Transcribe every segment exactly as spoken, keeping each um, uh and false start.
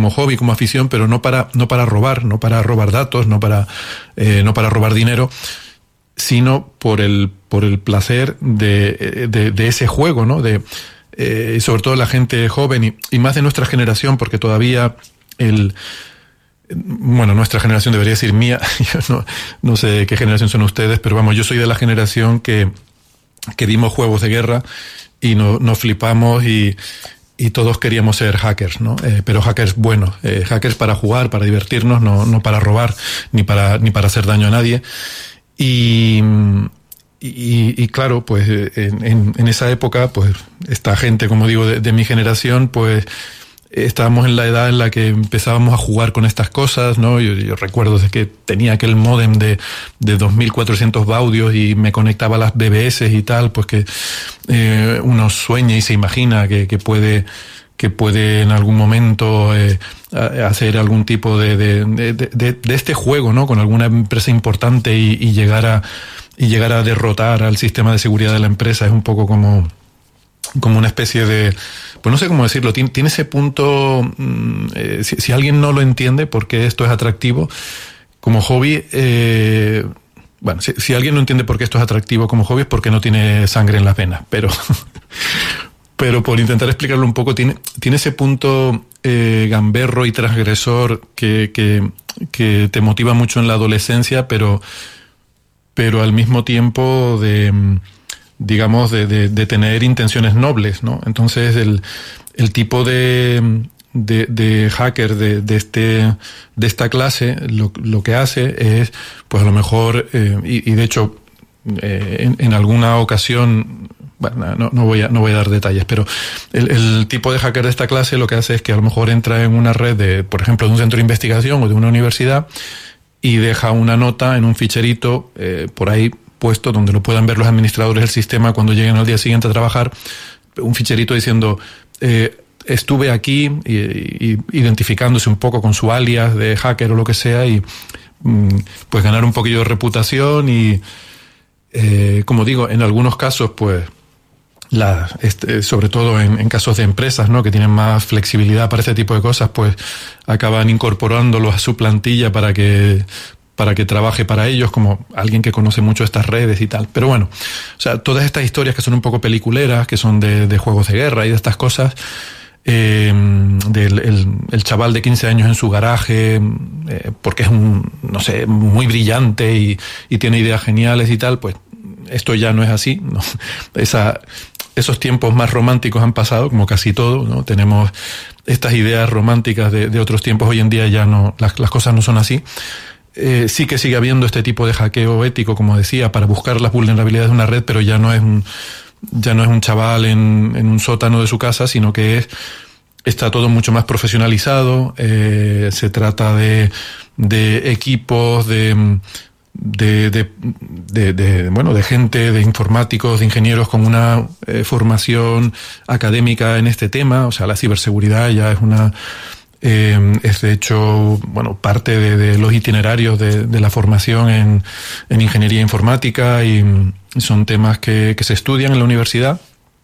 como hobby, como afición, pero no para, no para robar, no para robar datos, no para, eh, no para robar dinero, sino por el, por el placer de, de, de ese juego, ¿no? De, eh, sobre todo la gente joven y, y más de nuestra generación, porque todavía el, bueno, nuestra generación debería decir mía, yo no, no sé qué generación son ustedes, pero vamos, yo soy de la generación que, que vimos juegos de guerra y no, nos flipamos y, y todos queríamos ser hackers, ¿no? Eh, pero hackers buenos, eh, hackers para jugar, para divertirnos, no, no para robar, ni para, ni para hacer daño a nadie. Y, y, y claro, pues en, en, en esa época, pues esta gente, como digo, de, de mi generación, pues estábamos en la edad en la que empezábamos a jugar con estas cosas, ¿no? Yo, yo recuerdo de que tenía aquel módem de, de dos mil cuatrocientos baudios y me conectaba a las B B S y tal, pues que eh, uno sueña y se imagina que, que puede que puede en algún momento eh, hacer algún tipo de, de, de, de, de este juego, ¿no? Con alguna empresa importante y, y llegar a y llegar a derrotar al sistema de seguridad de la empresa. Es un poco como como una especie de, pues no sé cómo decirlo, tiene, tiene ese punto, eh, si, si alguien no lo entiende porque esto es atractivo como hobby, eh, bueno, si, si alguien no entiende por qué esto es atractivo como hobby es porque no tiene sangre en las venas, pero pero por intentar explicarlo un poco, tiene, tiene ese punto eh, gamberro y transgresor que, que, que te motiva mucho en la adolescencia, pero, pero al mismo tiempo de, digamos, de, de, de tener intenciones nobles, ¿no? Entonces, el, el tipo de, de, de hacker de, de, este, de esta clase lo, lo que hace es, pues a lo mejor, eh, y, y de hecho, eh, en, en alguna ocasión, bueno, no, no, voy a, no voy a dar detalles, pero el, el tipo de hacker de esta clase lo que hace es que a lo mejor entra en una red de, por ejemplo, de un centro de investigación o de una universidad y deja una nota en un ficherito eh, por ahí puesto donde lo puedan ver los administradores del sistema cuando lleguen al día siguiente a trabajar, un ficherito diciendo eh, estuve aquí y, y, identificándose un poco con su alias de hacker o lo que sea y mm, pues ganar un poquillo de reputación y eh, como digo, en algunos casos pues La, este, sobre todo en, en casos de empresas, ¿no? Que tienen más flexibilidad para este tipo de cosas, pues acaban incorporándolo a su plantilla para que para que trabaje para ellos como alguien que conoce mucho estas redes y tal. Pero bueno, o sea, todas estas historias que son un poco peliculeras, que son de, de juegos de guerra y de estas cosas, eh, del el, el chaval de quince años en su garaje, eh, porque es un, no sé, muy brillante y, y tiene ideas geniales y tal, pues esto ya no es así, ¿no? Esa, esos tiempos más románticos han pasado, como casi todo, ¿no? Tenemos estas ideas románticas de, de otros tiempos, hoy en día ya no, las, las cosas no son así. Eh, sí que sigue habiendo este tipo de hackeo ético, como decía, para buscar las vulnerabilidades de una red, pero ya no es un, ya no es un chaval en, en un sótano de su casa, sino que es, está todo mucho más profesionalizado, eh, se trata de, de equipos, de, De, de, de, de, bueno, de gente, de informáticos, de ingenieros con una eh, formación académica en este tema. O sea, la ciberseguridad ya es una, eh, es de hecho, bueno, parte de, de los itinerarios de, de la formación en, en ingeniería informática y son temas que, que se estudian en la universidad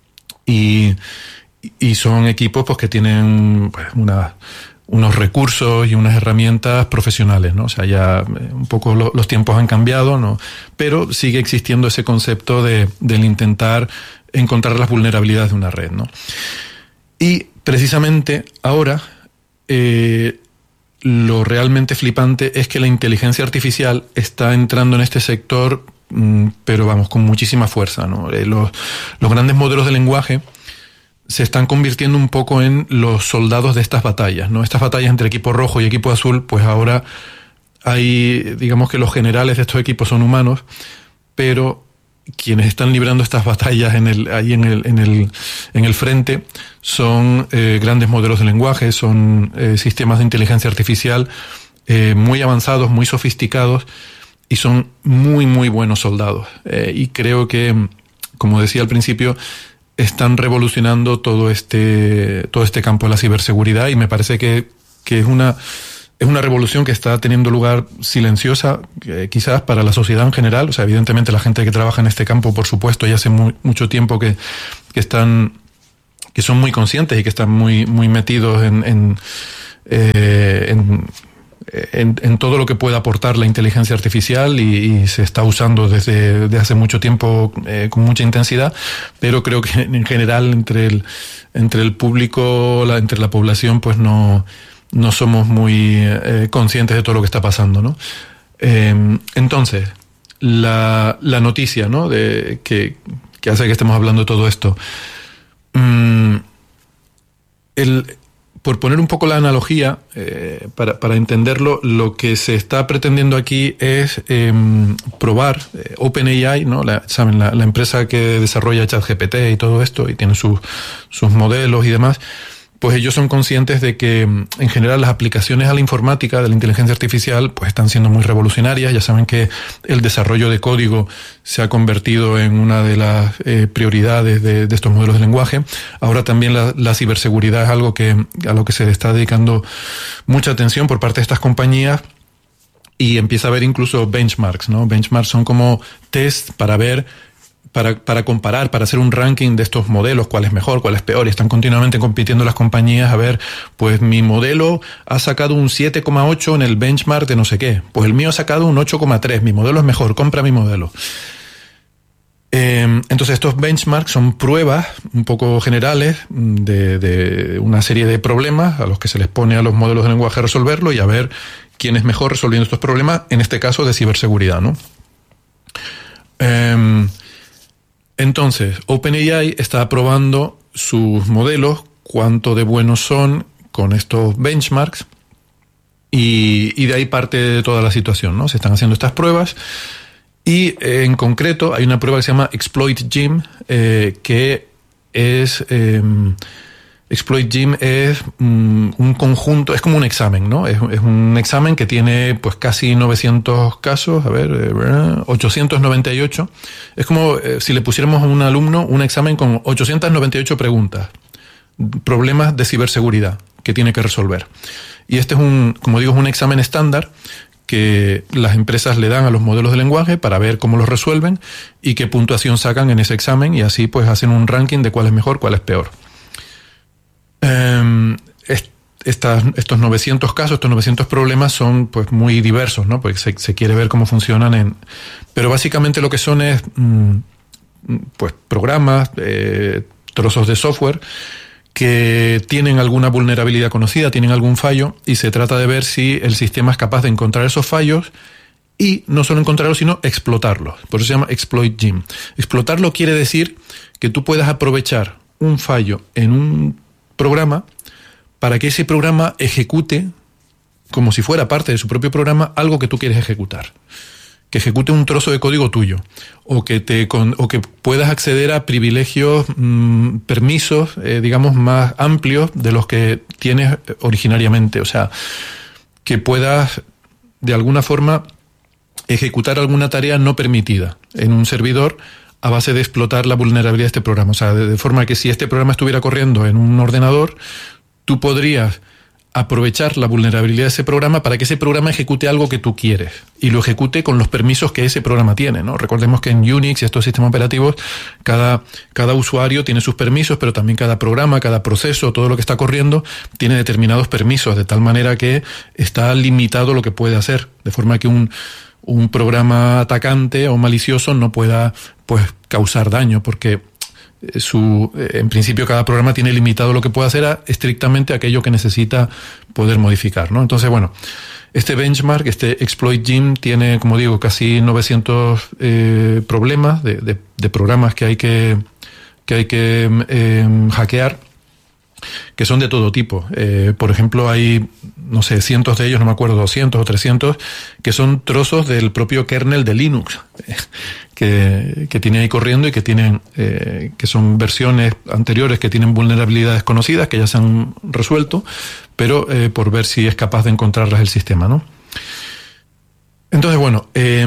y, y son equipos pues que tienen pues, una unos recursos y unas herramientas profesionales, ¿no? O sea, ya un poco lo, los tiempos han cambiado, ¿no? Pero sigue existiendo ese concepto de, del intentar encontrar las vulnerabilidades de una red, ¿no? Y precisamente ahora eh, lo realmente flipante es que la inteligencia artificial está entrando en este sector, mmm, pero vamos, con muchísima fuerza, ¿no? Eh, los, los grandes modelos de lenguaje se están convirtiendo un poco en los soldados de estas batallas, ¿no? Estas batallas entre equipo rojo y equipo azul, pues ahora hay, digamos que los generales de estos equipos son humanos, pero quienes están librando estas batallas en el, ahí en el, en el, en el frente son eh, grandes modelos de lenguaje, son eh, sistemas de inteligencia artificial eh, muy avanzados, muy sofisticados y son muy, muy buenos soldados. Eh, y creo que, como decía al principio, están revolucionando todo este todo este campo de la ciberseguridad y me parece que, que es una es una revolución que está teniendo lugar silenciosa, eh, quizás para la sociedad en general. O sea, evidentemente la gente que trabaja en este campo, por supuesto, ya hace muy, mucho tiempo que, que están que son muy conscientes y que están muy muy metidos en, en eh, en, en, en todo lo que puede aportar la inteligencia artificial y, y se está usando desde, desde hace mucho tiempo eh, con mucha intensidad, pero creo que en general entre el, entre el público, la, entre la población, pues no, no somos muy eh, conscientes de todo lo que está pasando, ¿no? Eh, entonces, la, la noticia, ¿no?, de, que, que hace que estemos hablando de todo esto. Mm, el, por poner un poco la analogía, eh, para, para entenderlo, lo que se está pretendiendo aquí es eh, probar eh, OpenAI, ¿no? La, saben, la, la empresa que desarrolla ChatGPT y todo esto, y tiene sus, sus modelos y demás. Pues ellos son conscientes de que en general las aplicaciones a la informática de la inteligencia artificial pues están siendo muy revolucionarias. Ya saben que el desarrollo de código se ha convertido en una de las eh, prioridades de, de estos modelos de lenguaje. Ahora también la, la ciberseguridad es algo que a lo que se le está dedicando mucha atención por parte de estas compañías. Y empieza a haber incluso benchmarks, ¿no? Benchmarks son como test para ver Para, para comparar, para hacer un ranking de estos modelos, cuál es mejor, cuál es peor, y están continuamente compitiendo las compañías a ver, pues mi modelo ha sacado un siete coma ocho en el benchmark de no sé qué, pues el mío ha sacado un ocho coma tres, mi modelo es mejor, compra mi modelo. Eh, entonces estos benchmarks son pruebas un poco generales de, de una serie de problemas a los que se les pone a los modelos de lenguaje a resolverlo y a ver quién es mejor resolviendo estos problemas, en este caso de ciberseguridad, ¿no? Eh, Entonces, OpenAI está probando sus modelos, cuánto de buenos son con estos benchmarks, y, y de ahí parte toda la situación, ¿no? Se están haciendo estas pruebas, y eh, en concreto hay una prueba que se llama Exploit Gym, eh, que es... Eh, Exploit Gym es um, un conjunto, es como un examen, ¿no? Es, es un examen que tiene pues casi novecientos casos, a ver, eh, ochocientos noventa y ocho. Es como eh, si le pusiéramos a un alumno un examen con ochocientas noventa y ocho preguntas, problemas de ciberseguridad que tiene que resolver. Y este es un, como digo, es un examen estándar que las empresas le dan a los modelos de lenguaje para ver cómo los resuelven y qué puntuación sacan en ese examen, y así pues hacen un ranking de cuál es mejor, cuál es peor. Um, est- estas, estos novecientos casos, estos novecientos problemas son pues muy diversos, ¿no? Porque se, se quiere ver cómo funcionan en... Pero básicamente lo que son es mm, pues programas, eh, trozos de software que tienen alguna vulnerabilidad conocida, tienen algún fallo, y se trata de ver si el sistema es capaz de encontrar esos fallos y no solo encontrarlos, sino explotarlos. Por eso se llama Exploit Gym. Explotarlo quiere decir que tú puedas aprovechar un fallo en un programa para que ese programa ejecute, como si fuera parte de su propio programa, algo que tú quieres ejecutar. Que ejecute un trozo de código tuyo, o que te con, o que puedas acceder a privilegios, mmm, permisos, eh, digamos, más amplios de los que tienes originariamente. O sea, que puedas de alguna forma ejecutar alguna tarea no permitida en un servidor a base de explotar la vulnerabilidad de este programa. O sea, de, de forma que si este programa estuviera corriendo en un ordenador, tú podrías aprovechar la vulnerabilidad de ese programa para que ese programa ejecute algo que tú quieres, y lo ejecute con los permisos que ese programa tiene, ¿no? Recordemos que en Unix y estos sistemas operativos, cada, cada usuario tiene sus permisos, pero también cada programa, cada proceso, todo lo que está corriendo, tiene determinados permisos, de tal manera que está limitado lo que puede hacer, de forma que un un programa atacante o malicioso no pueda pues causar daño, porque su en principio cada programa tiene limitado lo que puede hacer a estrictamente aquello que necesita poder modificar, ¿no? Entonces, bueno, este benchmark, este Exploit Gym, tiene, como digo, casi novecientos eh, problemas de, de, de programas que hay que que hay que eh, hackear, que son de todo tipo. Eh, por ejemplo, hay, no sé, cientos de ellos, no me acuerdo, doscientos o trescientos, que son trozos del propio kernel de Linux, eh, que, que tiene ahí corriendo y que tienen, eh, que son versiones anteriores que tienen vulnerabilidades conocidas, que ya se han resuelto, pero eh, por ver si es capaz de encontrarlas el sistema, ¿no? Entonces, bueno, eh,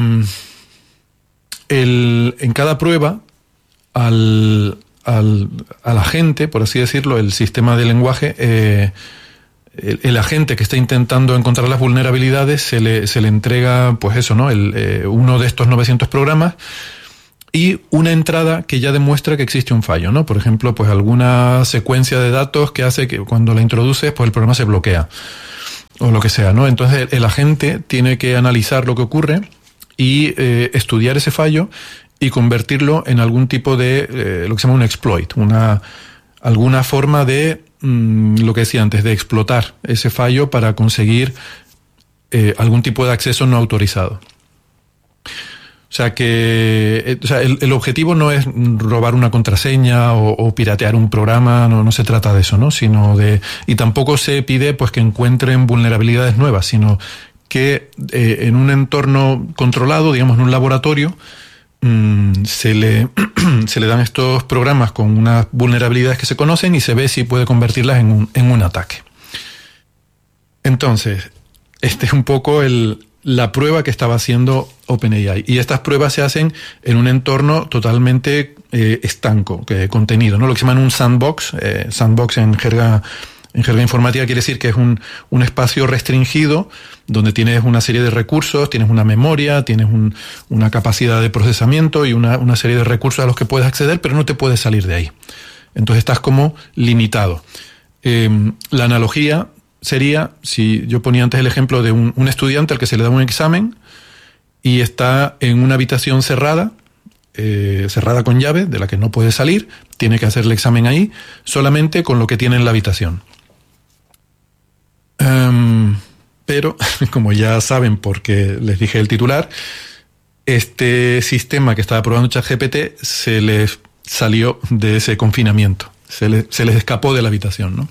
el, en cada prueba, al... Al, al agente, por así decirlo, el sistema de lenguaje, eh, el, el agente que está intentando encontrar las vulnerabilidades, se le, se le entrega, pues eso, ¿no? El, eh, uno de estos novecientos programas, y una entrada que ya demuestra que existe un fallo, ¿no? Por ejemplo, pues alguna secuencia de datos que hace que cuando la introduces, pues el programa se bloquea o lo que sea, ¿no? Entonces el agente tiene que analizar lo que ocurre y eh, estudiar ese fallo y convertirlo en algún tipo de eh, lo que se llama un exploit, una alguna forma de mmm, lo que decía antes, de explotar ese fallo para conseguir eh, algún tipo de acceso no autorizado. O sea que eh, o sea, el, el objetivo no es robar una contraseña o, o piratear un programa, no, no se trata de eso, ¿no? Sino de, y tampoco se pide pues que encuentren vulnerabilidades nuevas, sino que eh, en un entorno controlado, digamos en un laboratorio, mmm, se le se le dan estos programas con unas vulnerabilidades que se conocen y se ve si puede convertirlas en un, en un ataque. Entonces, este es un poco el la prueba que estaba haciendo OpenAI. Y estas pruebas se hacen en un entorno totalmente eh, estanco, que, contenido, ¿no? Lo que se llama un sandbox. Eh, sandbox en jerga, en jerga informática quiere decir que es un, un espacio restringido donde tienes una serie de recursos, tienes una memoria, tienes un, una capacidad de procesamiento y una, una serie de recursos a los que puedes acceder, pero no te puedes salir de ahí. Entonces estás como limitado. Eh, la analogía sería, si yo ponía antes el ejemplo de un, un estudiante al que se le da un examen y está en una habitación cerrada, eh, cerrada con llave, de la que no puede salir, tiene que hacer el examen ahí, solamente con lo que tiene en la habitación. Um, pero, como ya saben porque les dije el titular, este sistema que estaba probando ChatGPT se les salió de ese confinamiento, se, le, se les escapó de la habitación, ¿no?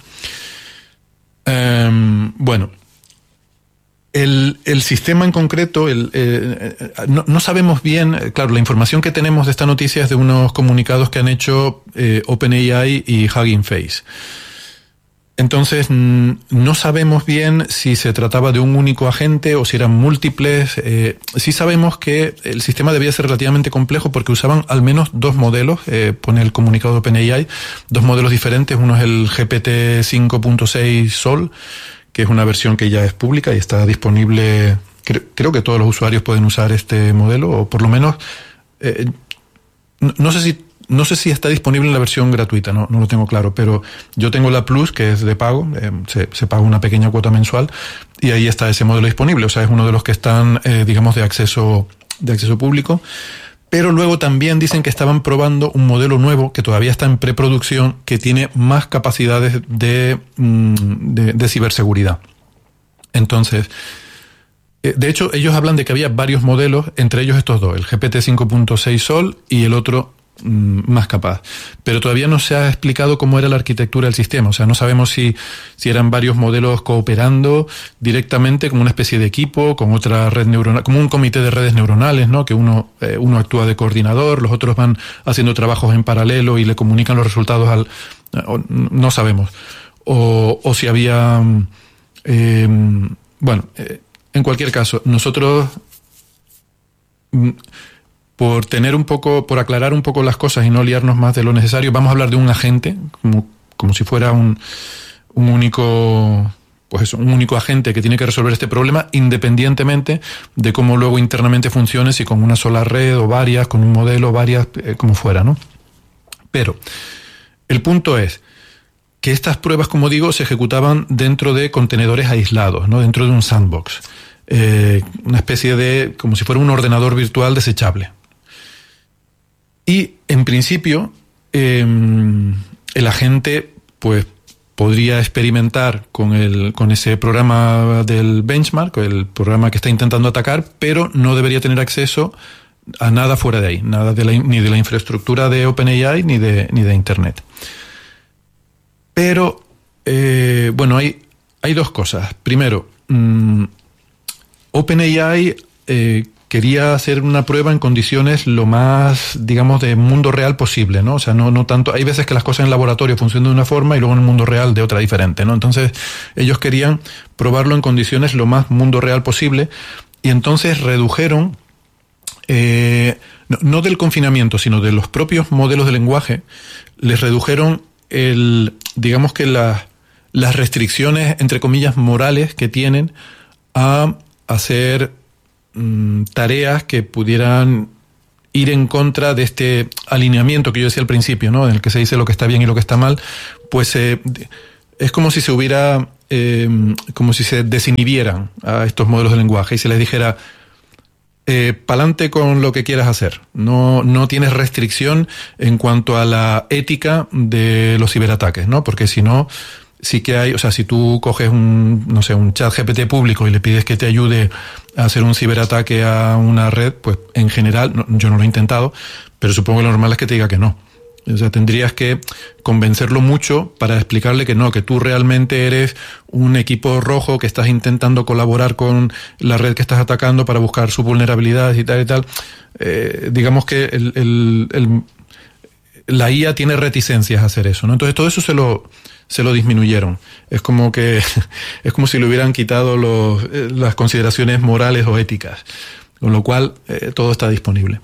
Um, bueno, el, el sistema en concreto, el, eh, no, no sabemos bien, claro, la información que tenemos de esta noticia es de unos comunicados que han hecho eh, OpenAI y Hugging Face. Entonces, no sabemos bien si se trataba de un único agente o si eran múltiples. Eh, sí sabemos que el sistema debía ser relativamente complejo porque usaban al menos dos modelos, eh, pone el comunicado de OpenAI, dos modelos diferentes. Uno es el G P T cinco punto seis Sol, que es una versión que ya es pública y está disponible. Creo, creo que todos los usuarios pueden usar este modelo, o por lo menos, eh, no, no sé si No sé si está disponible en la versión gratuita, no, no lo tengo claro, pero yo tengo la Plus, que es de pago, eh, se, se paga una pequeña cuota mensual, y ahí está ese modelo disponible. O sea, es uno de los que están, eh, digamos, de acceso, de acceso público. Pero luego también dicen que estaban probando un modelo nuevo, que todavía está en preproducción, que tiene más capacidades de, de, de ciberseguridad. Entonces, de hecho, ellos hablan de que había varios modelos, entre ellos estos dos, el G P T cinco punto seis Sol y el otro más capaz, pero todavía no se ha explicado cómo era la arquitectura del sistema. O sea, no sabemos si, si eran varios modelos cooperando directamente como una especie de equipo, con otra red neuronal, como un comité de redes neuronales, ¿no? Que uno, eh, uno actúa de coordinador, los otros van haciendo trabajos en paralelo y le comunican los resultados al... No sabemos. O, o si había... Eh, bueno, eh, en cualquier caso, nosotros... Por tener un poco, por aclarar un poco las cosas y no liarnos más de lo necesario, vamos a hablar de un agente, como, como si fuera un, un único, pues eso, un único agente que tiene que resolver este problema, independientemente de cómo luego internamente funcione, si con una sola red o varias, con un modelo, varias, eh, como fuera, ¿no? Pero el punto es que estas pruebas, como digo, se ejecutaban dentro de contenedores aislados, ¿no? Dentro de un sandbox, eh, una especie de, como si fuera un ordenador virtual desechable. Y, en principio, eh, el agente pues, podría experimentar con, el, con ese programa del benchmark, el programa que está intentando atacar, pero no debería tener acceso a nada fuera de ahí, nada de la, ni de la infraestructura de OpenAI ni de, ni de Internet. Pero, eh, bueno, hay, hay dos cosas. Primero, mmm, OpenAI... Eh, quería hacer una prueba en condiciones lo más, digamos, de mundo real posible, ¿no? O sea, no, no tanto... Hay veces que las cosas en laboratorio funcionan de una forma y luego en el mundo real de otra diferente, ¿no? Entonces, ellos querían probarlo en condiciones lo más mundo real posible y entonces redujeron, eh, no, no del confinamiento, sino de los propios modelos de lenguaje, les redujeron el, digamos que las, las restricciones, entre comillas, morales que tienen a hacer tareas que pudieran ir en contra de este alineamiento que yo decía al principio, ¿no? En el que se dice lo que está bien y lo que está mal, pues eh, es como si se hubiera, eh, como si se desinhibieran a estos modelos de lenguaje y se les dijera, eh, pa'lante con lo que quieras hacer. No, no tienes restricción en cuanto a la ética de los ciberataques, ¿no? Porque si no, sí que hay, o sea, si tú coges un, no sé, un chat G P T público y le pides que te ayude a hacer un ciberataque a una red, pues en general, no, yo no lo he intentado, pero supongo que lo normal es que te diga que no. O sea, tendrías que convencerlo mucho para explicarle que no, que tú realmente eres un equipo rojo, que estás intentando colaborar con la red que estás atacando para buscar sus vulnerabilidades y tal y tal. Eh, digamos que el, el, el, la I A tiene reticencias a hacer eso, ¿no? Entonces todo eso se lo, se lo disminuyeron. Es como que, es como si le hubieran quitado los, eh, las consideraciones morales o éticas. Con lo cual, eh, todo está disponible.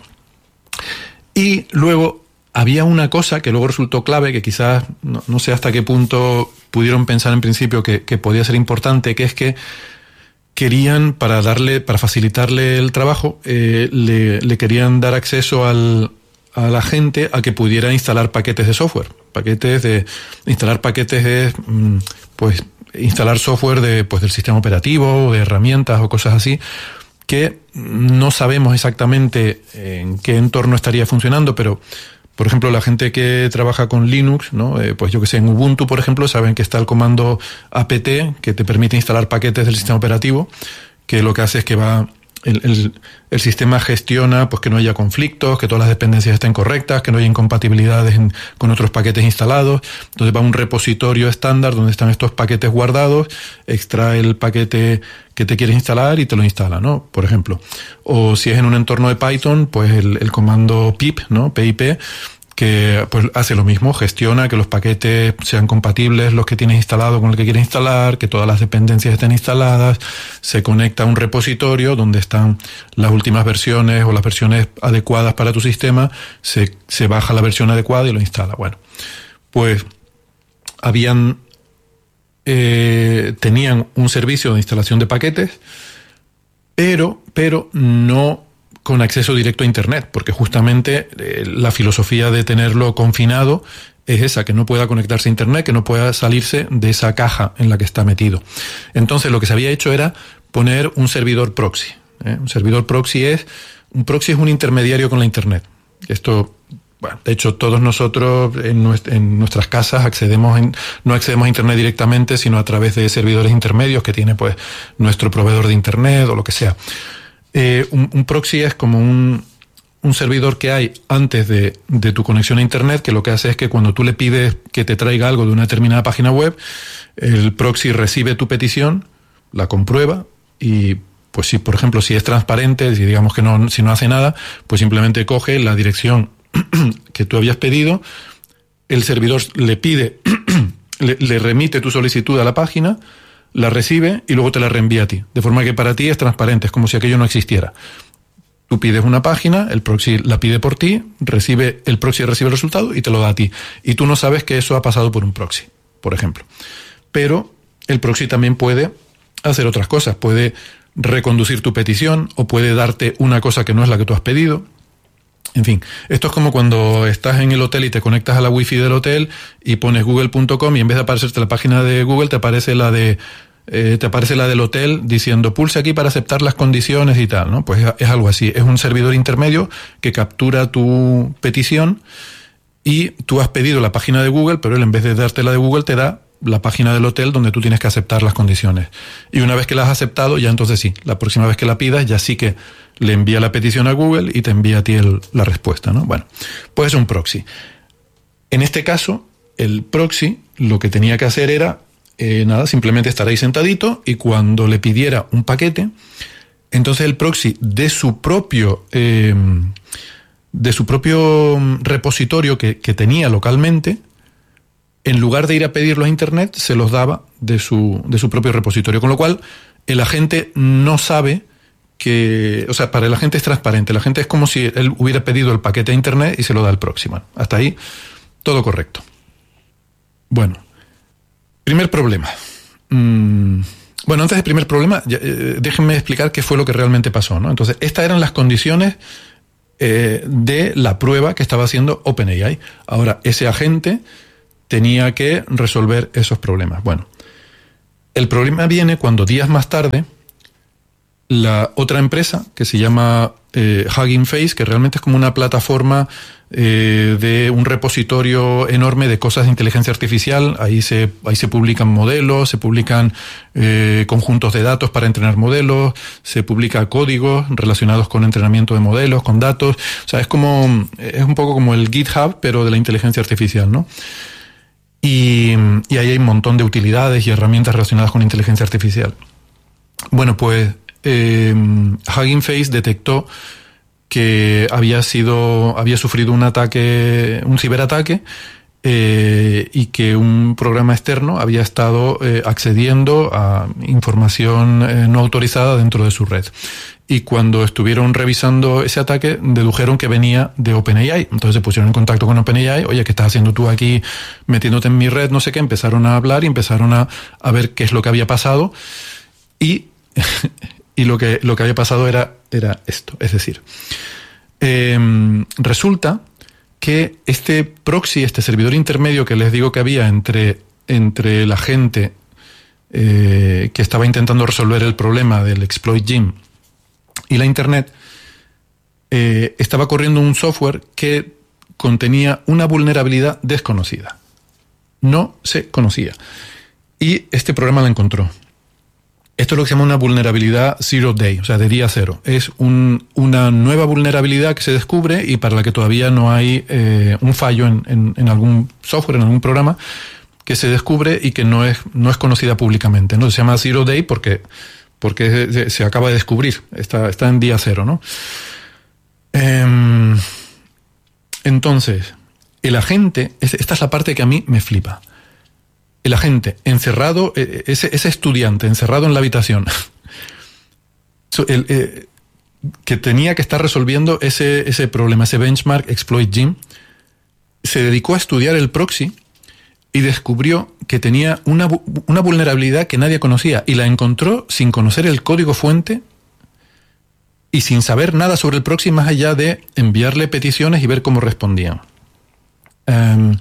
Y luego, había una cosa que luego resultó clave, que quizás no, no sé hasta qué punto pudieron pensar en principio que, que podía ser importante, que es que querían, para darle, para facilitarle el trabajo, eh, le, le querían dar acceso al, a la gente a que pudiera instalar paquetes de software. Paquetes de, instalar paquetes de, pues, instalar software de, pues, del sistema operativo, de herramientas o cosas así, que no sabemos exactamente en qué entorno estaría funcionando, pero por ejemplo, la gente que trabaja con Linux, ¿no? Eh, pues yo que sé, en Ubuntu, por ejemplo, saben que está el comando apt, que te permite instalar paquetes del sistema operativo, que lo que hace es que va, el, el, el sistema gestiona pues que no haya conflictos, que todas las dependencias estén correctas, que no haya incompatibilidades en, con otros paquetes instalados. Entonces va a un repositorio estándar donde están estos paquetes guardados, extrae el paquete que te quieres instalar y te lo instala, ¿no? Por ejemplo. O si es en un entorno de Python, pues el, el comando pip, ¿no? Pip, que pues hace lo mismo, gestiona que los paquetes sean compatibles los que tienes instalado con el que quieres instalar, que todas las dependencias estén instaladas, se conecta a un repositorio donde están las últimas versiones o las versiones adecuadas para tu sistema, se, se baja la versión adecuada y lo instala. Bueno, pues habían eh, tenían un servicio de instalación de paquetes, pero, pero no con acceso directo a Internet, porque justamente eh, la filosofía de tenerlo confinado es esa, que no pueda conectarse a Internet, que no pueda salirse de esa caja en la que está metido. Entonces lo que se había hecho era poner un servidor proxy. ¿eh? Un servidor proxy es, un proxy es un intermediario con la Internet. Esto, bueno, de hecho todos nosotros en, nuestra, en nuestras casas accedemos en, no accedemos a Internet directamente, sino a través de servidores intermedios que tiene pues nuestro proveedor de Internet o lo que sea. Eh, un, un proxy es como un, un servidor que hay antes de, de tu conexión a Internet, que lo que hace es que cuando tú le pides que te traiga algo de una determinada página web, el proxy recibe tu petición, la comprueba y, pues si por ejemplo, si es transparente, si digamos que no, si no hace nada, pues simplemente coge la dirección que tú habías pedido, el servidor le pide, le, le remite tu solicitud a la página, la recibe y luego te la reenvía a ti. De forma que para ti es transparente, es como si aquello no existiera. Tú pides una página, el proxy la pide por ti, recibe, el proxy recibe el resultado y te lo da a ti. Y tú no sabes que eso ha pasado por un proxy, por ejemplo. Pero el proxy también puede hacer otras cosas. Puede reconducir tu petición o puede darte una cosa que no es la que tú has pedido. En fin, esto es como cuando estás en el hotel y te conectas a la wifi del hotel y pones google punto com y en vez de aparecerte la página de Google te aparece la de eh, te aparece la del hotel diciendo pulse aquí para aceptar las condiciones y tal, ¿no? Pues es algo así, es un servidor intermedio que captura tu petición y tú has pedido la página de Google, pero él en vez de darte la de Google te da la página del hotel donde tú tienes que aceptar las condiciones. Y una vez que la has aceptado, ya entonces sí, la próxima vez que la pidas, ya sí que le envía la petición a Google y te envía a ti el, la respuesta, ¿no? Bueno, pues es un proxy. En este caso, el proxy lo que tenía que hacer era, eh, nada, simplemente estar ahí sentadito y cuando le pidiera un paquete, entonces el proxy de su propio, eh, de su propio repositorio que, que tenía localmente, en lugar de ir a pedirlo a Internet, se los daba de su, de su propio repositorio. Con lo cual, el agente no sabe que... O sea, para el agente es transparente. El agente es como si él hubiera pedido el paquete a Internet y se lo da al próximo. Hasta ahí, todo correcto. Bueno, primer problema. Mm, bueno, antes del primer problema, ya, eh, déjenme explicar qué fue lo que realmente pasó, ¿no? Entonces, estas eran las condiciones eh, de la prueba que estaba haciendo OpenAI. Ahora, ese agente tenía que resolver esos problemas. Bueno, el problema viene cuando días más tarde la otra empresa, que se llama eh, Hugging Face, que realmente es como una plataforma eh, de un repositorio enorme de cosas de inteligencia artificial. Ahí se, ahí se publican modelos, se publican eh, conjuntos de datos para entrenar modelos, se publica códigos relacionados con entrenamiento de modelos, con datos. O sea, es como, es un poco como el GitHub, pero de la inteligencia artificial, ¿no? Y, y ahí hay un montón de utilidades y herramientas relacionadas con inteligencia artificial. Bueno, pues eh, Hugging Face detectó que había sido, había sufrido un ataque, un ciberataque, eh, y que un programa externo había estado eh, accediendo a información eh, no autorizada dentro de su red. Y cuando estuvieron revisando ese ataque, dedujeron que venía de OpenAI. Entonces se pusieron en contacto con OpenAI. Oye, ¿qué estás haciendo tú aquí metiéndote en mi red? No sé qué. Empezaron a hablar y empezaron a, a ver qué es lo que había pasado. Y, y lo que, lo que había pasado era, era esto. Es decir, eh, resulta que este proxy, este servidor intermedio que les digo que había entre, entre la gente eh, que estaba intentando resolver el problema del exploit Jim y la Internet, eh, estaba corriendo un software que contenía una vulnerabilidad desconocida. No se conocía. Y este programa la encontró. Esto es lo que se llama una vulnerabilidad zero day, o sea, de día cero. Es un, una nueva vulnerabilidad que se descubre y para la que todavía no hay eh, un fallo en, en, en algún software, en algún programa, que se descubre y que no es, no es conocida públicamente, ¿no? Se llama zero day porque... porque se, se acaba de descubrir, está, está en día cero, ¿no? Eh, entonces, el agente, esta es la parte que a mí me flipa. El agente encerrado, ese, ese estudiante encerrado en la habitación, el, eh, que tenía que estar resolviendo ese, ese problema, ese benchmark exploit Jim, se dedicó a estudiar el proxy y descubrió que tenía una, una vulnerabilidad que nadie conocía y la encontró sin conocer el código fuente y sin saber nada sobre el proxy más allá de enviarle peticiones y ver cómo respondían. Um,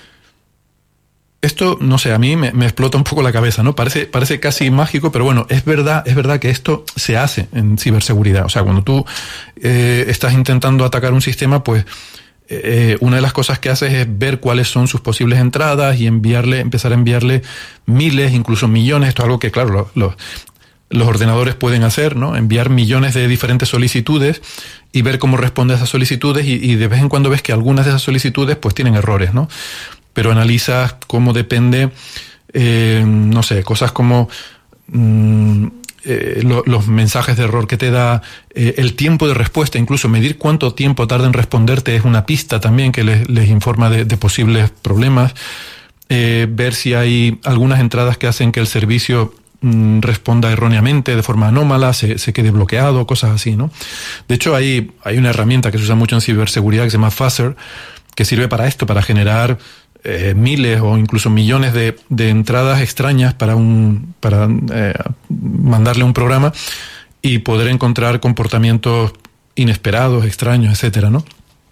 esto, no sé, a mí me, me explota un poco la cabeza, ¿no? Parece, parece casi mágico, pero bueno, es verdad, es verdad que esto se hace en ciberseguridad. O sea, cuando tú eh, estás intentando atacar un sistema, pues Eh, una de las cosas que haces es ver cuáles son sus posibles entradas y enviarle, empezar a enviarle miles, incluso millones. Esto es algo que, claro, los, los, los ordenadores pueden hacer, ¿no? Enviar millones de diferentes solicitudes y ver cómo responde a esas solicitudes y, y de vez en cuando ves que algunas de esas solicitudes pues tienen errores, ¿no? Pero analizas cómo depende, eh, no sé, cosas como mmm, Eh, lo, los mensajes de error que te da, eh, el tiempo de respuesta, incluso medir cuánto tiempo tarda en responderte es una pista también que les, les informa de, de posibles problemas. Eh, ver si hay algunas entradas que hacen que el servicio mm, responda erróneamente, de forma anómala, se, se quede bloqueado, cosas así, ¿no? De hecho, hay, hay una herramienta que se usa mucho en ciberseguridad que se llama Fuzzer, que sirve para esto, para generar Eh, miles o incluso millones de, de entradas extrañas para un para eh, mandarle un programa y poder encontrar comportamientos inesperados, extraños, etcétera, ¿no?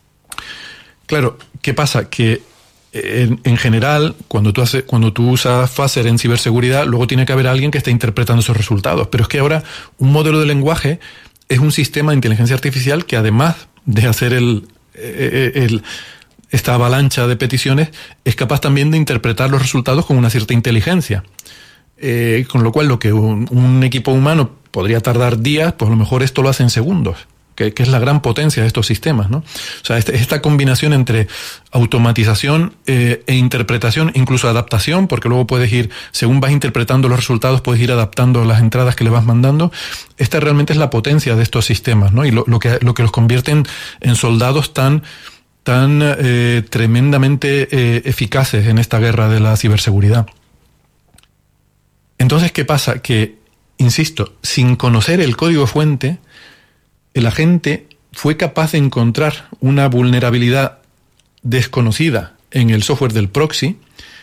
Claro, ¿qué pasa? Que en, en general, cuando tú haces, cuando tú usas Fuzzer en ciberseguridad, luego tiene que haber alguien que esté interpretando esos resultados. Pero es que ahora un modelo de lenguaje es un sistema de inteligencia artificial que además de hacer el, el, el esta avalancha de peticiones, es capaz también de interpretar los resultados con una cierta inteligencia. Eh, con lo cual, lo que un, un equipo humano podría tardar días, pues a lo mejor esto lo hace en segundos, que, que es la gran potencia de estos sistemas, ¿no? O sea, este, esta combinación entre automatización eh, e interpretación, incluso adaptación, porque luego puedes ir, según vas interpretando los resultados, puedes ir adaptando las entradas que le vas mandando. Esta realmente es la potencia de estos sistemas, ¿no? Y lo, lo, que, lo que los convierte en, en soldados tan... tan eh, tremendamente eh, eficaces en esta guerra de la ciberseguridad. Entonces, ¿qué pasa? Que, insisto, sin conocer el código fuente, el agente fue capaz de encontrar una vulnerabilidad desconocida en el software del proxy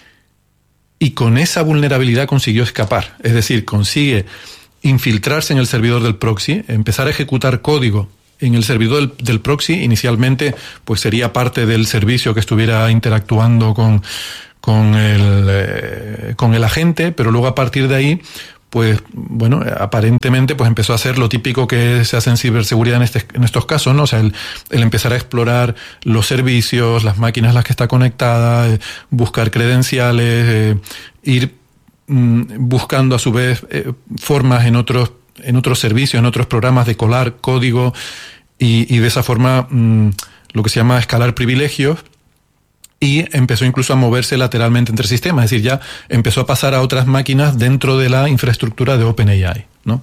y con esa vulnerabilidad consiguió escapar. Es decir, consigue infiltrarse en el servidor del proxy, empezar a ejecutar código en el servidor del, del proxy. Inicialmente, pues sería parte del servicio que estuviera interactuando con, con el, eh, con el agente, pero luego a partir de ahí, pues, bueno, aparentemente, pues empezó a hacer lo típico que se hace en ciberseguridad en, este, en estos casos, ¿no? O sea, el, el empezar a explorar los servicios, las máquinas a las que está conectada, eh, buscar credenciales, eh, ir mm, buscando a su vez eh, formas en otros, en otros servicios, en otros programas de colar código y, y de esa forma mm, lo que se llama escalar privilegios. Y empezó incluso a moverse lateralmente entre sistemas, es decir, ya empezó a pasar a otras máquinas dentro de la infraestructura de OpenAI, ¿no?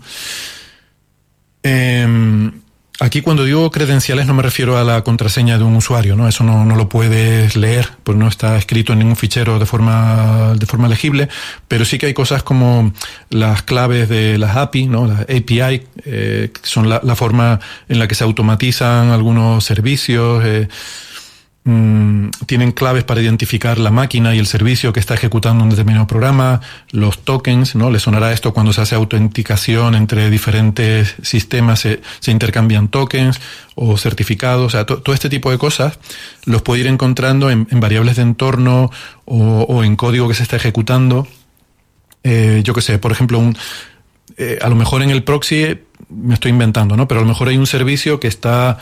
Eh, aquí cuando digo credenciales no me refiero a la contraseña de un usuario, ¿no? Eso no, no lo puedes leer, pues no está escrito en ningún fichero de forma, de forma legible, pero sí que hay cosas como las claves de las A P I, ¿no? Las A P I, eh, que son la, la forma en la que se automatizan algunos servicios, eh, tienen claves para identificar la máquina y el servicio que está ejecutando un determinado programa, los tokens, ¿no? Le sonará esto cuando se hace autenticación entre diferentes sistemas, se, se intercambian tokens o certificados, o sea, to, todo este tipo de cosas los puede ir encontrando en, en variables de entorno o, o en código que se está ejecutando. Eh, yo qué sé, por ejemplo, un, eh, a lo mejor en el proxy, me estoy inventando, ¿no? Pero a lo mejor hay un servicio que está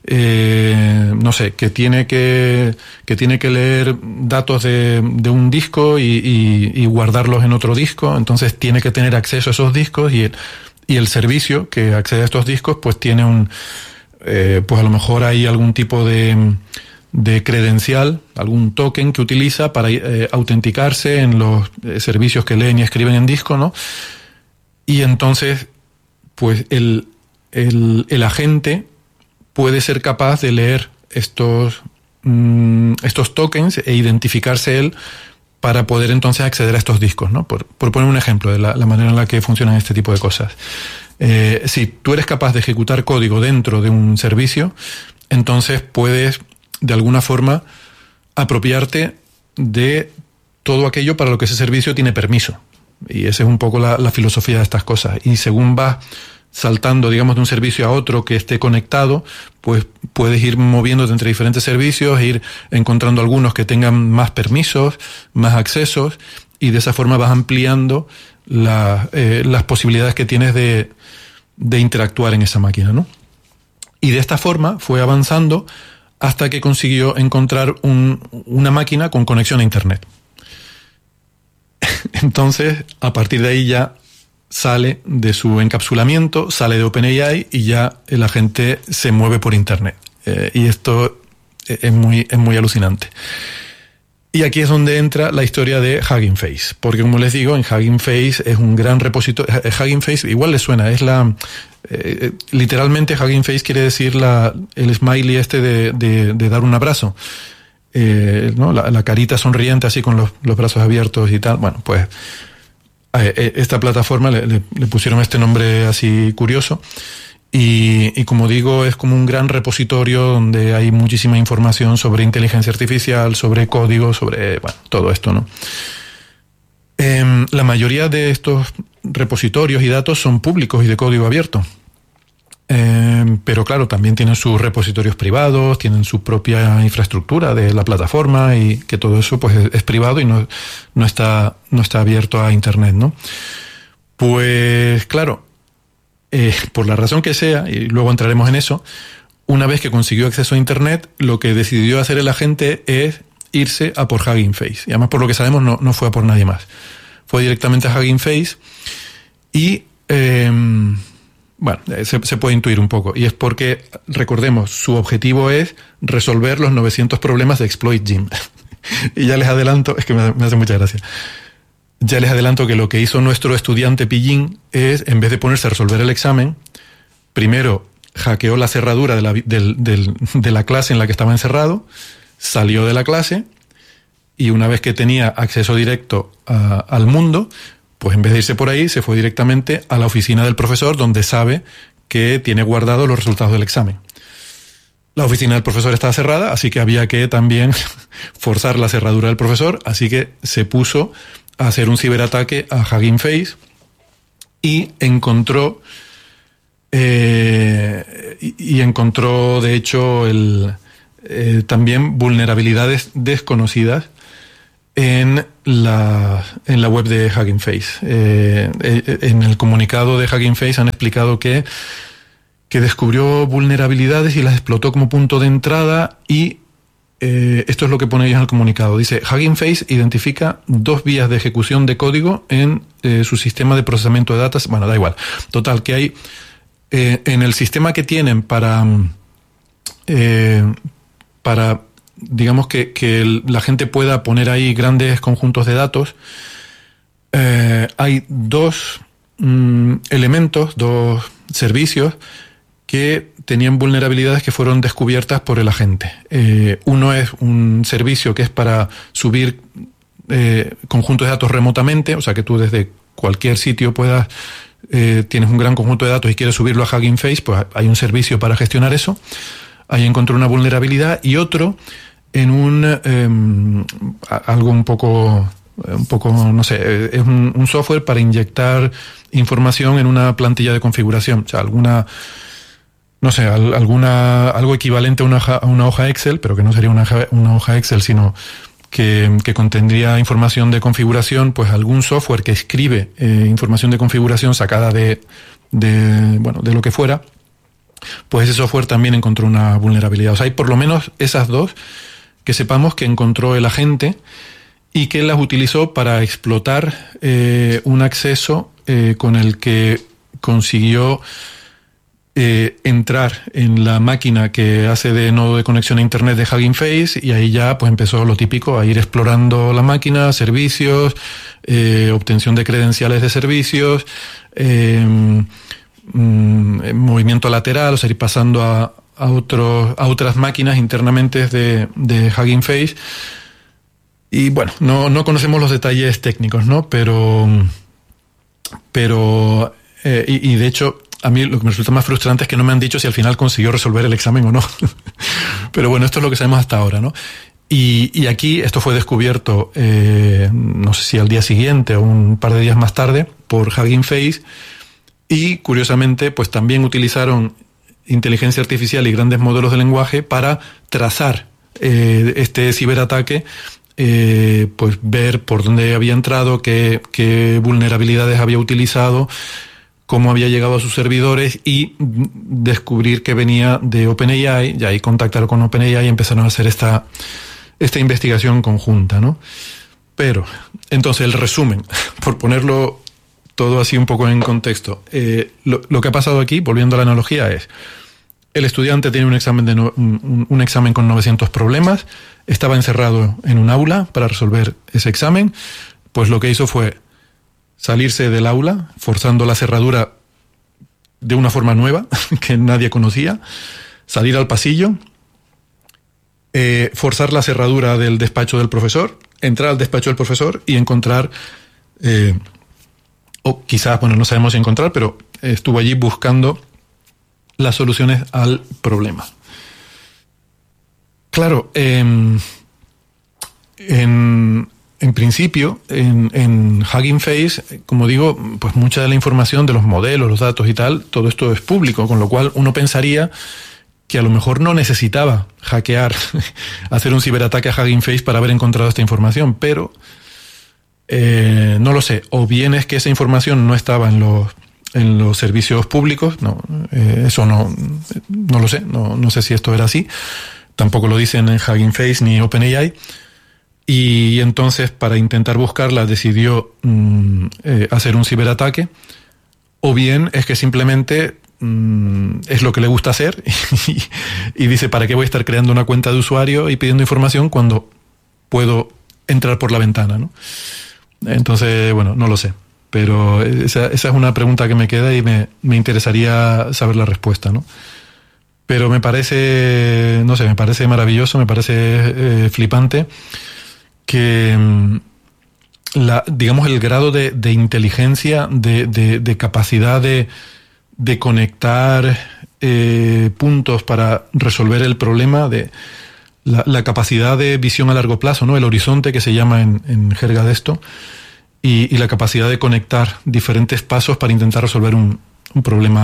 Eh, no sé, que tiene que, que tiene que leer datos de, de un disco y, y, y guardarlos en otro disco, entonces tiene que tener acceso a esos discos y el, y el servicio que accede a estos discos pues tiene un, eh, pues a lo mejor hay algún tipo de, de credencial, algún token que utiliza para eh, autenticarse en los eh, servicios que leen y escriben en disco, ¿no? Y entonces, pues el, el, el agente puede ser capaz de leer estos, mmm, estos tokens e identificarse él para poder entonces acceder a estos discos, ¿no? Por, por poner un ejemplo de la, la manera en la que funcionan este tipo de cosas. Eh, si tú eres capaz de ejecutar código dentro de un servicio, entonces puedes, de alguna forma, apropiarte de todo aquello para lo que ese servicio tiene permiso. Y esa es un poco la, la filosofía de estas cosas. Y según vas saltando, digamos, de un servicio a otro que esté conectado, pues puedes ir moviéndote entre diferentes servicios, e ir encontrando algunos que tengan más permisos, más accesos, y de esa forma vas ampliando la, eh, las posibilidades que tienes de, de interactuar en esa máquina, ¿no? Y de esta forma fue avanzando hasta que consiguió encontrar un, una máquina con conexión a Internet. Entonces, a partir de ahí ya sale de su encapsulamiento, sale de OpenAI y ya el agente se mueve por Internet. Eh, y esto es muy, es muy alucinante. Y aquí es donde entra la historia de Hugging Face, porque como les digo, en Hugging Face es un gran repositorio. Hugging Face, igual les suena, es la... Eh, literalmente Hugging Face quiere decir la, el smiley este de, de, de dar un abrazo. Eh, ¿no? la, la carita sonriente así con los, los brazos abiertos y tal. Bueno, pues esta plataforma le, le, le pusieron este nombre así curioso y, y como digo es como un gran repositorio donde hay muchísima información sobre inteligencia artificial, sobre código, sobre bueno, todo esto, ¿no? Eh, la mayoría de estos repositorios y datos son públicos y de código abierto. Eh, pero claro, también tienen sus repositorios privados, tienen su propia infraestructura de la plataforma y que todo eso pues es, es privado y no, no está, no está abierto a Internet, ¿no? Pues claro, eh, por la razón que sea, y luego entraremos en eso, una vez que consiguió acceso a Internet, lo que decidió hacer el agente es irse a por Hugging Face. Y además, por lo que sabemos, no, no fue a por nadie más. Fue directamente a Hugging Face y... Eh, Bueno, se, se puede intuir un poco. Y es porque, recordemos, su objetivo es resolver los novecientos problemas de Exploit Gym. Y ya les adelanto, es que me, me hace mucha gracia. Ya les adelanto que lo que hizo nuestro estudiante Pillín es, en vez de ponerse a resolver el examen, primero hackeó la cerradura de la, del, del, de la clase en la que estaba encerrado, salió de la clase y una vez que tenía acceso directo a, al mundo, pues en vez de irse por ahí, se fue directamente a la oficina del profesor, donde sabe que tiene guardados los resultados del examen. La oficina del profesor estaba cerrada, así que había que también forzar la cerradura del profesor, así que se puso a hacer un ciberataque a Hugging Face y encontró eh, y, y encontró, de hecho, el, eh, también vulnerabilidades desconocidas en la, en la web de Hugging Face. Eh, eh, en el comunicado de Hugging Face han explicado que, que descubrió vulnerabilidades y las explotó como punto de entrada y Eh, esto es lo que pone ellos en el comunicado. Dice, Hugging Face identifica dos vías de ejecución de código en eh, su sistema de procesamiento de datos. Bueno, da igual. Total, que hay eh, en el sistema que tienen para, eh, para digamos, que, que el, la gente pueda poner ahí grandes conjuntos de datos, eh, hay dos mm, elementos, dos servicios que tenían vulnerabilidades que fueron descubiertas por el agente. Eh, uno es un servicio que es para subir eh, conjuntos de datos remotamente, o sea que tú desde cualquier sitio puedas, eh, tienes un gran conjunto de datos y quieres subirlo a Hugging Face, pues hay un servicio para gestionar eso. Ahí encontró una vulnerabilidad. Y otro en un eh, algo un poco un poco, no sé, es un, un software para inyectar información en una plantilla de configuración, o sea, alguna no sé, alguna, algo equivalente a una, a una hoja Excel, pero que no sería una, una hoja Excel, sino que, que contendría información de configuración, pues algún software que escribe eh, información de configuración sacada de, de, bueno, de lo que fuera, pues ese software también encontró una vulnerabilidad. O sea, hay por lo menos esas dos que sepamos que encontró el agente y que las utilizó para explotar eh, un acceso eh, con el que consiguió Eh, entrar en la máquina que hace de nodo de conexión a internet de Hugging Face, y ahí ya pues empezó lo típico, a ir explorando la máquina, servicios, eh, obtención de credenciales de servicios, eh, mm, movimiento lateral, o sea, ir pasando a, a, otros, a otras máquinas internamente de, de Hugging Face. Y bueno, no, no conocemos los detalles técnicos, ¿no? Pero, pero eh, y, y de hecho, a mí lo que me resulta más frustrante es que no me han dicho si al final consiguió resolver el examen o no. Pero bueno, esto es lo que sabemos hasta ahora, ¿no? Y, y aquí esto fue descubierto, eh, no sé si al día siguiente o un par de días más tarde, por Hugging Face. Y curiosamente, pues también utilizaron inteligencia artificial y grandes modelos de lenguaje para trazar eh, este ciberataque, eh, pues ver por dónde había entrado, qué, qué vulnerabilidades había utilizado, cómo había llegado a sus servidores, y descubrir que venía de OpenAI, y ahí contactaron con OpenAI y empezaron a hacer esta, esta investigación conjunta, ¿no? Pero, entonces, el resumen, por ponerlo todo así un poco en contexto, eh, lo, lo que ha pasado aquí, volviendo a la analogía, es el estudiante tiene un examen, de no, un, un examen con novecientos problemas, estaba encerrado en un aula para resolver ese examen, pues lo que hizo fue salirse del aula, forzando la cerradura de una forma nueva, que nadie conocía, salir al pasillo, eh, forzar la cerradura del despacho del profesor, entrar al despacho del profesor y encontrar, eh, o quizás, bueno, no sabemos si encontrar, pero estuvo allí buscando las soluciones al problema. Claro, eh, en... En principio, en, en Hugging Face, como digo, pues mucha de la información de los modelos, los datos y tal, todo esto es público, con lo cual uno pensaría que a lo mejor no necesitaba hackear, hacer un ciberataque a Hugging Face para haber encontrado esta información, pero eh, no lo sé. O bien es que esa información no estaba en los, en los servicios públicos, no, eh, eso no, no lo sé, no, no sé si esto era así, tampoco lo dicen en Hugging Face ni OpenAI. Y entonces, para intentar buscarla, decidió mm, eh, hacer un ciberataque. O bien es que simplemente mm, es lo que le gusta hacer y, y dice, ¿para qué voy a estar creando una cuenta de usuario y pidiendo información cuando puedo entrar por la ventana, ¿no? Entonces, bueno, no lo sé. Pero esa, esa es una pregunta que me queda y me, me interesaría saber la respuesta, ¿no? Pero me parece, no sé, me parece maravilloso, me parece eh, flipante que la, digamos, el grado de, de inteligencia, de, de, de capacidad de, de conectar eh, puntos para resolver el problema, de la, la capacidad de visión a largo plazo, ¿no? El horizonte, que se llama en, en jerga de esto, y, y la capacidad de conectar diferentes pasos para intentar resolver un, un problema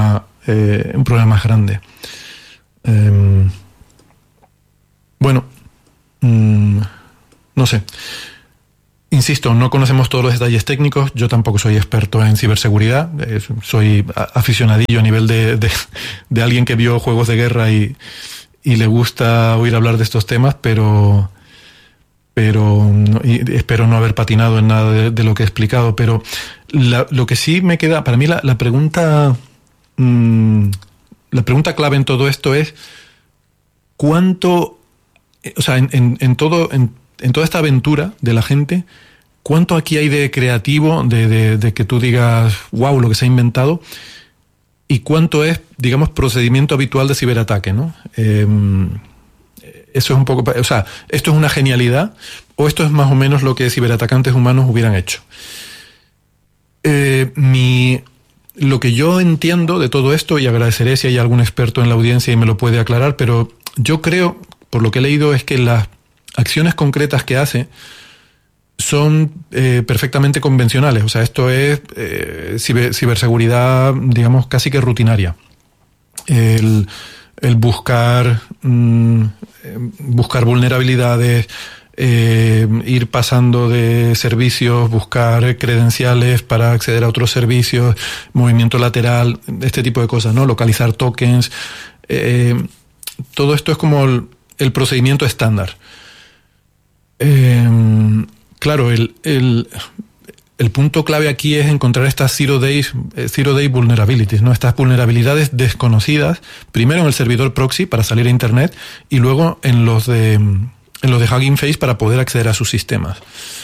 eh, un problema más grande. Eh, bueno, mmm, no sé. Insisto, no conocemos todos los detalles técnicos, yo tampoco soy experto en ciberseguridad, eh, soy aficionadillo a nivel de, de, de alguien que vio juegos de guerra y, y le gusta oír hablar de estos temas, pero, pero y espero no haber patinado en nada de, de lo que he explicado, pero la, lo que sí me queda, para mí la, la pregunta, mmm, la pregunta clave en todo esto es cuánto, o sea, en, en, en todo, en en toda esta aventura de la gente, ¿cuánto aquí hay de creativo, de, de, de que tú digas, wow, lo que se ha inventado? ¿Y cuánto es, digamos, procedimiento habitual de ciberataque, ¿no? Eh, eso es un poco, o sea, ¿esto es una genialidad o esto es más o menos lo que ciberatacantes humanos hubieran hecho? Eh, mi, lo que yo entiendo de todo esto, y agradeceré si hay algún experto en la audiencia y me lo puede aclarar, pero yo creo, por lo que he leído, es que las acciones concretas que hace son eh, perfectamente convencionales. O sea, esto es eh, ciber, ciberseguridad, digamos, casi que rutinaria. El, el buscar, mmm, buscar vulnerabilidades, eh, ir pasando de servicios, buscar credenciales para acceder a otros servicios, movimiento lateral, este tipo de cosas, ¿no? Localizar tokens. Eh, todo esto es como el, el procedimiento estándar. Eh, claro, el, el, el punto clave aquí es encontrar estas zero days, zero day vulnerabilities, ¿no? Estas vulnerabilidades desconocidas, primero en el servidor proxy para salir a internet y luego en los de, en los de Hugging Face para poder acceder a sus sistemas.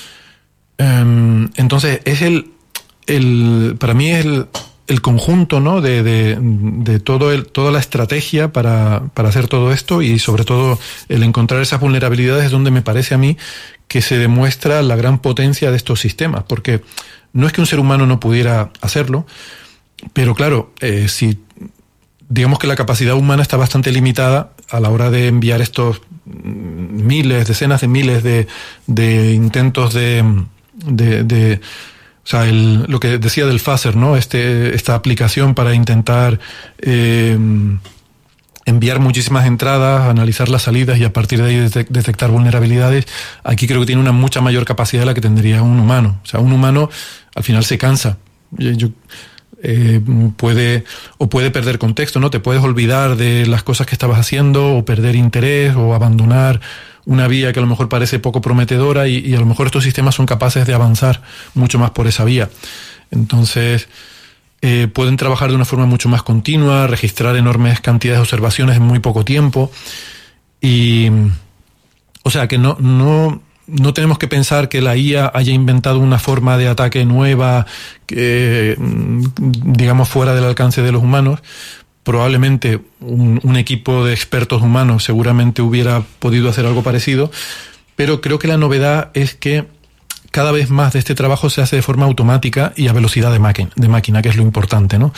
Eh, entonces, es el, el, para mí es el, el conjunto, ¿no? de, de, de todo el, toda la estrategia para, para hacer todo esto y sobre todo el encontrar esas vulnerabilidades es donde me parece a mí que se demuestra la gran potencia de estos sistemas, porque no es que un ser humano no pudiera hacerlo, pero claro, eh, si digamos que la capacidad humana está bastante limitada a la hora de enviar estos miles, decenas de miles de, de intentos de, de, de o sea, el, lo que decía del phaser, ¿no? Este, esta aplicación para intentar eh, enviar muchísimas entradas, analizar las salidas y a partir de ahí detectar vulnerabilidades. Aquí creo que tiene una mucha mayor capacidad de la que tendría un humano. O sea, un humano al final se cansa. Yo, eh, puede o puede perder contexto, ¿no? Te puedes olvidar de las cosas que estabas haciendo o perder interés o abandonar una vía que a lo mejor parece poco prometedora y, y a lo mejor estos sistemas son capaces de avanzar mucho más por esa vía. Entonces, eh, pueden trabajar de una forma mucho más continua, registrar enormes cantidades de observaciones en muy poco tiempo. Y, o sea, que no, no, no tenemos que pensar que la I A haya inventado una forma de ataque nueva, que, digamos, fuera del alcance de los humanos. Probablemente un, un equipo de expertos humanos seguramente hubiera podido hacer algo parecido, pero creo que la novedad es que cada vez más de este trabajo se hace de forma automática y a velocidad de máquina, de máquina que es lo importante, ¿no?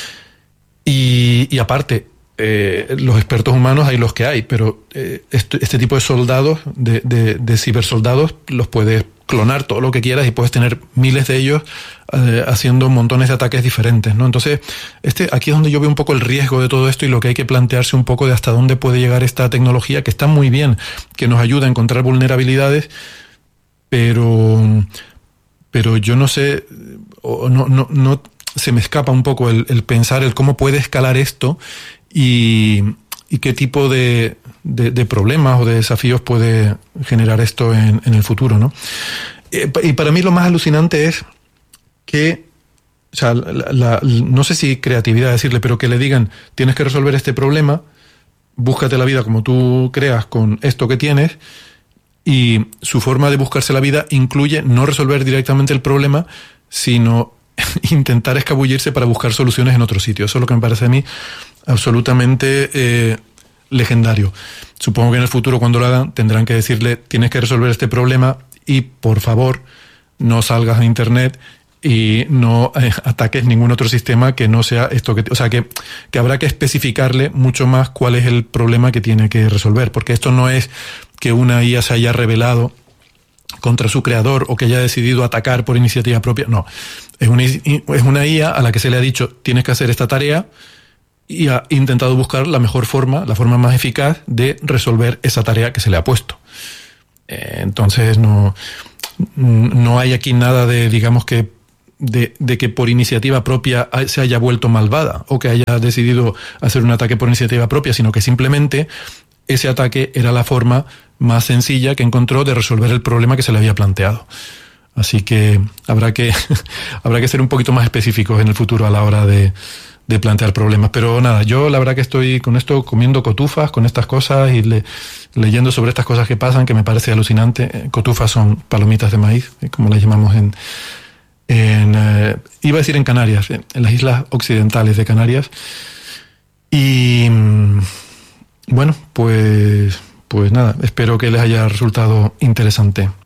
Y, y aparte, eh, los expertos humanos hay los que hay, pero eh, este, este tipo de soldados, de, de, de cibersoldados, los puedes clonar todo lo que quieras y puedes tener miles de ellos eh, haciendo montones de ataques diferentes, ¿no? Entonces, este, aquí es donde yo veo un poco el riesgo de todo esto y lo que hay que plantearse un poco de hasta dónde puede llegar esta tecnología, que está muy bien, que nos ayuda a encontrar vulnerabilidades, pero, pero yo no sé, o no, no, no se me escapa un poco el, el pensar el cómo puede escalar esto y, y qué tipo de, de, de problemas o de desafíos puede generar esto en, en el futuro, ¿no? Eh, y para mí lo más alucinante es que, o sea, la, la, no sé si creatividad decirle, pero que le digan, tienes que resolver este problema, búscate la vida como tú creas con esto que tienes, y su forma de buscarse la vida incluye no resolver directamente el problema, sino intentar escabullirse para buscar soluciones en otro sitio. Eso es lo que me parece a mí absolutamente eh, legendario. Supongo que en el futuro, cuando lo hagan, tendrán que decirle, tienes que resolver este problema y, por favor, no salgas a internet y no eh, ataques ningún otro sistema que no sea esto que... O sea, que, que habrá que especificarle mucho más cuál es el problema que tiene que resolver, porque esto no es que una I A se haya rebelado contra su creador o que haya decidido atacar por iniciativa propia. No, es una, es una I A a la que se le ha dicho, tienes que hacer esta tarea y ha intentado buscar la mejor forma, la forma más eficaz de resolver esa tarea que se le ha puesto. Eh, entonces no, no hay aquí nada de, digamos que, de, de que por iniciativa propia se haya vuelto malvada o que haya decidido hacer un ataque por iniciativa propia, sino que simplemente ese ataque era la forma más sencilla que encontró de resolver el problema que se le había planteado. Así que habrá que, habrá que ser un poquito más específicos en el futuro a la hora de, de plantear problemas. Pero nada, yo la verdad que estoy con esto comiendo cotufas, con estas cosas y le, leyendo sobre estas cosas que pasan, que me parece alucinante. Cotufas son palomitas de maíz, como las llamamos en, en eh, iba a decir en Canarias, en, en las islas occidentales de Canarias. Y bueno, pues, pues nada, espero que les haya resultado interesante